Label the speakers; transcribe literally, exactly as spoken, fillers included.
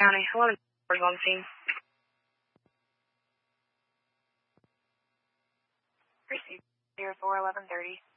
Speaker 1: County. eleven on scene. Received zero four eleven thirty.